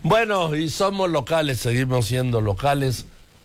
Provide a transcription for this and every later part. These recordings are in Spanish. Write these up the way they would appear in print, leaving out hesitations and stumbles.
Bueno, y somos locales, seguimos siendo locales.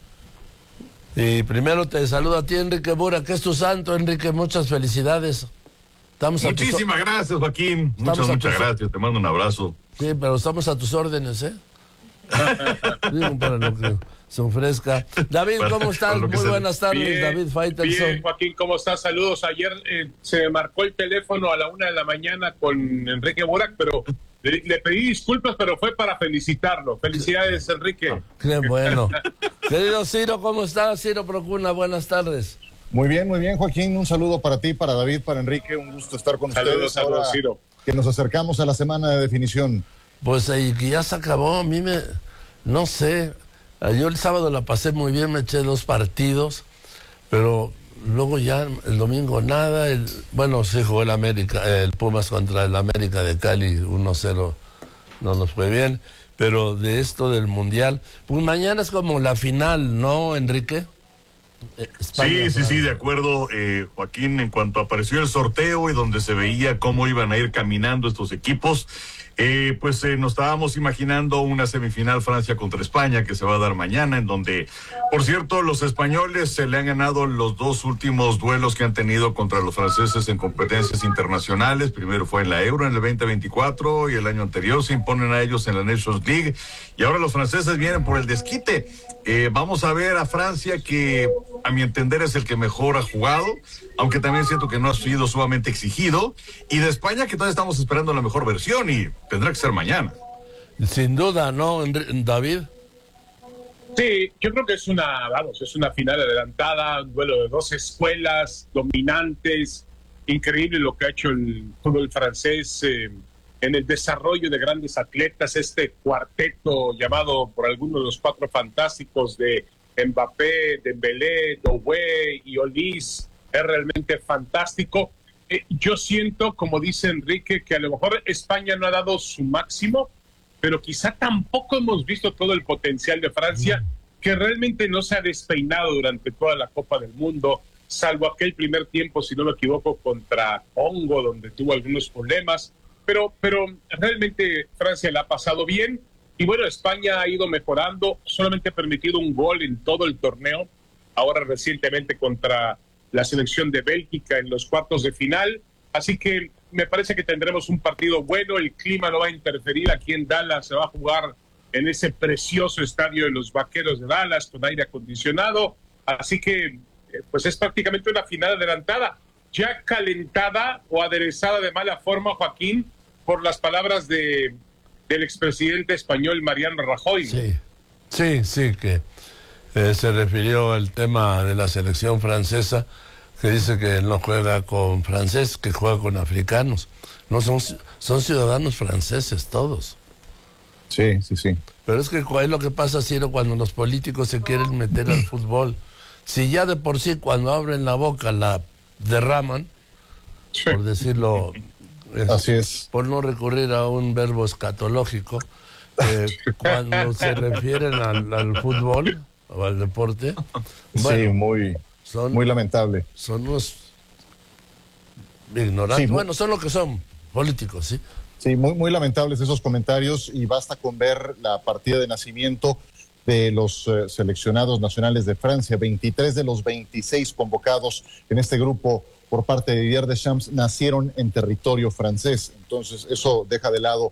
Y primero te saludo a ti, Enrique Burak, que es tu santo, Enrique, muchas felicidades. Muchísimas gracias, Joaquín. Muchas gracias, te mando un abrazo. Sí, pero estamos a tus órdenes, ¿eh? Digo, para lo que se ofrezca. David, ¿cómo estás? Muy buenas tardes, bien, David Faitelson. Bien, Joaquín, ¿cómo estás? Saludos. Ayer se me marcó el teléfono a la 1 a.m. con Enrique Burak, pero le pedí disculpas, pero fue para felicitarlo. Felicidades, Enrique. Qué bueno. Querido Ciro, ¿cómo estás? Ciro Procuna, buenas tardes. Muy bien, Joaquín. Un saludo para ti, para David, para Enrique. Un gusto estar con ustedes. Saludos, Ciro. Que nos acercamos a la semana de definición. Pues ahí que ya se acabó, a mí no sé, yo el sábado la pasé muy bien, me eché 2 partidos, pero luego ya el domingo nada, bueno, sí jugó el Pumas contra el América de Cali, 1-0, no nos fue bien, pero de esto del Mundial, pues mañana es como la final, ¿no, Enrique? España, sí, de acuerdo, Joaquín, en cuanto apareció el sorteo y donde se veía cómo iban a ir caminando estos equipos, nos estábamos imaginando una semifinal Francia contra España que se va a dar mañana, en donde, por cierto, los españoles se le han ganado los 2 últimos duelos que han tenido contra los franceses en competencias internacionales. Primero fue en la Euro en el 2024 y el año anterior se imponen a ellos en la Nations League y ahora los franceses vienen por el desquite. Vamos a ver a Francia, que a mi entender es el que mejor ha jugado, aunque también siento que no ha sido sumamente exigido, y de España, que todavía estamos esperando la mejor versión y tendrá que ser mañana. Sin duda, ¿no, David? Sí, yo creo que es una final adelantada, un duelo de 2 escuelas dominantes. Increíble lo que ha hecho el fútbol francés en el desarrollo de grandes atletas, este cuarteto llamado por algunos de los 4 fantásticos de Mbappé, Dembélé, Doué y Olise, es realmente fantástico. Yo siento, como dice Enrique, que a lo mejor España no ha dado su máximo, pero quizá tampoco hemos visto todo el potencial de Francia, que realmente no se ha despeinado durante toda la Copa del Mundo, salvo aquel primer tiempo, si no me equivoco, contra Congo, donde tuvo algunos problemas. Pero realmente Francia la ha pasado bien. Y bueno, España ha ido mejorando, solamente ha permitido un gol en todo el torneo, ahora recientemente contra la selección de Bélgica en los cuartos de final. Así que me parece que tendremos un partido bueno, el clima no va a interferir. Aquí en Dallas se va a jugar en ese precioso estadio de los Vaqueros de Dallas con aire acondicionado. Así que pues es prácticamente una final adelantada, ya calentada o aderezada de mala forma, Joaquín, por las palabras del expresidente español Mariano Rajoy. Sí, que se refirió al tema de la selección francesa, que dice que no juega con franceses, que juega con africanos. No son ciudadanos franceses todos. Sí. Pero es que es lo que pasa, Ciro, cuando los políticos se quieren meter al fútbol. Si ya de por sí cuando abren la boca la derraman, por decirlo, así es, por no recurrir a un verbo escatológico, cuando se refieren al fútbol o al deporte, bueno, sí, muy lamentable. Son unos ignorantes, bueno, son lo que son, políticos, ¿sí? Sí, muy lamentables esos comentarios, y basta con ver la partida de nacimiento de los seleccionados nacionales de Francia. 23 de los 26 convocados en este grupo por parte de Didier Deschamps nacieron en territorio francés. Entonces eso deja de lado